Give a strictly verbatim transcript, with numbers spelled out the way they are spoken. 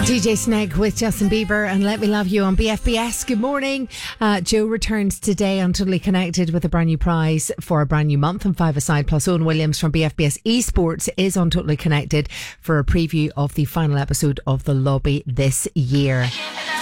D J Sneg with Justin Bieber and Let Me Love You on B F B S. Good morning. Uh, Joe returns today on Totally Connected with a brand new prize for a brand new month and five aside. Plus Owen Williams from B F B S Esports is on Totally Connected for a preview of the final episode of The Lobby this year.